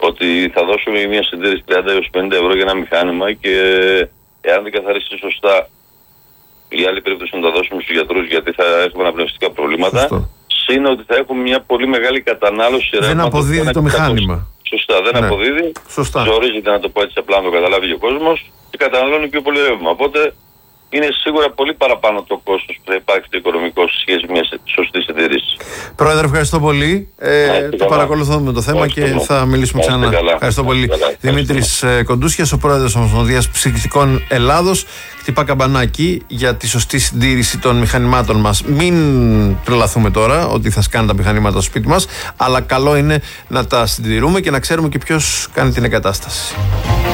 ότι θα δώσουμε μια συντήρηση 30-50 ευρώ για ένα μηχάνημα και εάν δεν καθαρίσει σωστά, η άλλη περίπτωση να τα δώσουμε στους γιατρούς γιατί θα έχουμε αναπνευστικά προβλήματα. Σωστό. Συν ότι θα έχουμε μια πολύ μεγάλη κατανάλωση ρεύματος. Δεν αποδίδει το μηχάνημα. Σωστά, δεν αποδίδει. Σωστά. Ζορίζεται, να το πω έτσι απλά, να το καταλάβει και ο κόσμος, και καταναλώνει πιο πολύ ρεύμα. Οπότε είναι σίγουρα πολύ παραπάνω το κόστος που θα υπάρχει το οικονομικό σε σχέση με μια σωστή συντήρηση. Πρόεδρε, ευχαριστώ πολύ. Το παρακολουθούμε το θέμα και θα μιλήσουμε ξανά. Ευχαριστώ πολύ. Δημήτρης Κοντούσιας, ο πρόεδρος της Ομοσπονδίας Ψυκτικών Ελλάδος. Χτυπά καμπανάκι για τη σωστή συντήρηση των μηχανημάτων μας. Μην τρελαθούμε τώρα ότι θα σκάνουν τα μηχανήματα στο σπίτι μας, αλλά καλό είναι να τα συντηρούμε και να ξέρουμε και ποιος κάνει την εγκατάσταση.